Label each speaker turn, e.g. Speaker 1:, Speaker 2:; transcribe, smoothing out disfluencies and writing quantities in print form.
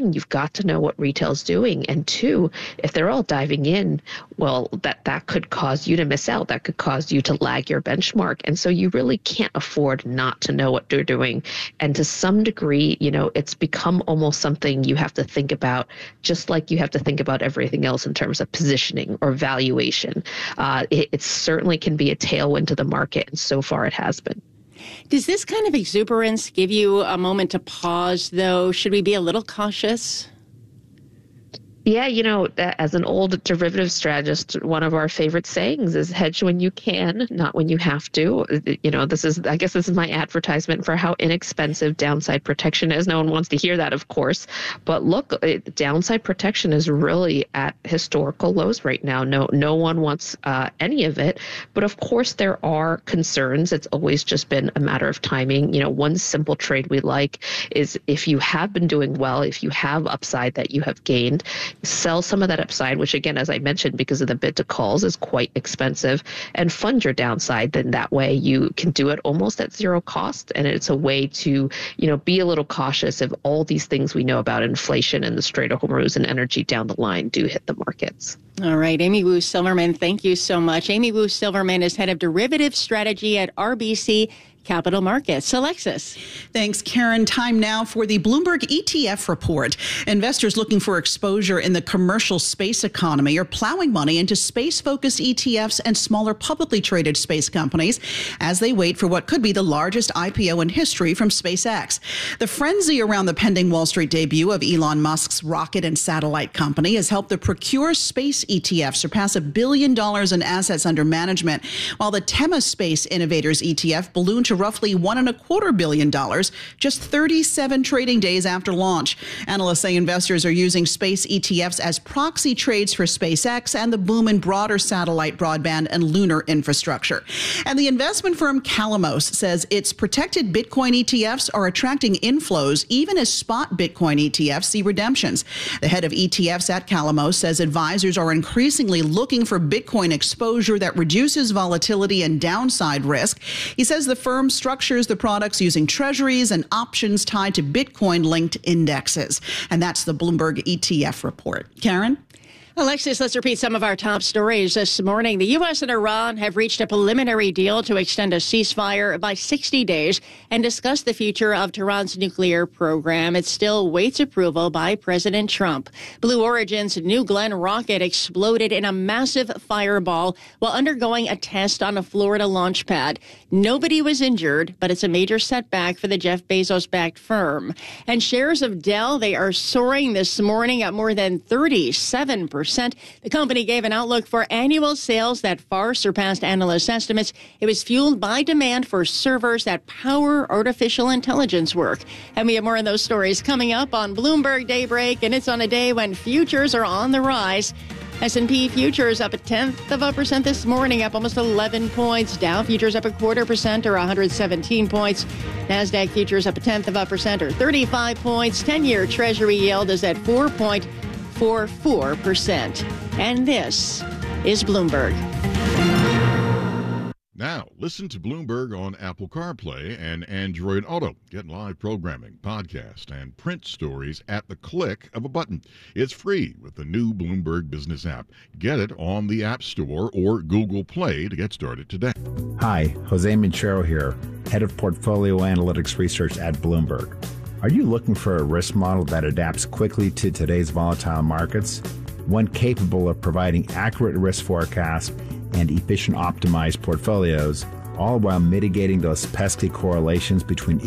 Speaker 1: one, you've got to know what retail's doing. And two, if they're all diving in, well, that could cause you to miss out. That could cause you to lag your benchmark. And so you really can't afford not to know what they're doing. And to some degree, it's become almost something you have to think about, just like you have to think about everything else in terms of positioning or valuation. It certainly can be a tailwind to the market, and so far it has been.
Speaker 2: Does this kind of exuberance give you a moment to pause, though? Should we be a little cautious?
Speaker 1: Yeah, as an old derivative strategist, one of our favorite sayings is hedge when you can, not when you have to. I guess this is my advertisement for how inexpensive downside protection is. No one wants to hear that, of course. But look, downside protection is really at historical lows right now. No one wants any of it. But of course, there are concerns. It's always just been a matter of timing. One simple trade we like is if you have been doing well, if you have upside that you have gained, sell some of that upside, which again, as I mentioned, because of the bid to calls is quite expensive, and fund your downside. Then that way you can do it almost at zero cost. And it's a way to, be a little cautious if all these things we know about inflation and the Strait of Hormuz and energy down the line do hit the markets.
Speaker 2: All right. Amy Wu Silverman, thank you so much. Amy Wu Silverman is head of derivative strategy at RBC Capital Markets. Alexis.
Speaker 3: Thanks, Karen. Time now for the Bloomberg ETF report. Investors looking for exposure in the commercial space economy are plowing money into space-focused ETFs and smaller publicly traded space companies as they wait for what could be the largest IPO in history from SpaceX. The frenzy around the pending Wall Street debut of Elon Musk's rocket and satellite company has helped the Procure Space ETF surpass $1 billion in assets under management, while the Tema Space Innovators ETF ballooned to roughly $1.25 billion just 37 trading days after launch. Analysts say investors are using space ETFs as proxy trades for SpaceX and the boom in broader satellite, broadband, and lunar infrastructure. And the investment firm Calamos says its protected Bitcoin ETFs are attracting inflows even as spot Bitcoin ETFs see redemptions. The head of ETFs at Calamos says advisors are increasingly looking for Bitcoin exposure that reduces volatility and downside risk. He says the firm structures the products using treasuries and options tied to Bitcoin-linked indexes. And that's the Bloomberg ETF report. Karen?
Speaker 2: Alexis, let's repeat some of our top stories this morning. The U.S. and Iran have reached a preliminary deal to extend a ceasefire by 60 days and discuss the future of Tehran's nuclear program. It still waits approval by President Trump. Blue Origin's New Glenn rocket exploded in a massive fireball while undergoing a test on a Florida launch pad. Nobody was injured, but it's a major setback for the Jeff Bezos-backed firm. And shares of Dell, they are soaring this morning at more than 37%. The company gave an outlook for annual sales that far surpassed analyst estimates. It was fueled by demand for servers that power artificial intelligence work. And we have more of those stories coming up on Bloomberg Daybreak, and it's on a day when futures are on the rise. S&P futures up 0.1% this morning, up almost 11 points. Dow futures up 0.25% or 117 points. NASDAQ futures up 0.1% or 35 points. 10-year Treasury yield is at 4.44%. And this is Bloomberg.
Speaker 4: Now, listen to Bloomberg on Apple CarPlay and Android Auto. Get live programming, podcast, and print stories at the click of a button. It's free with the new Bloomberg Business app. Get it on the App Store or Google Play to get started today.
Speaker 5: Hi, Jose Minchero here, Head of Portfolio Analytics Research at Bloomberg. Are you looking for a risk model that adapts quickly to today's volatile markets? One capable of providing accurate risk forecasts and efficient optimized portfolios, all while mitigating those pesky correlations between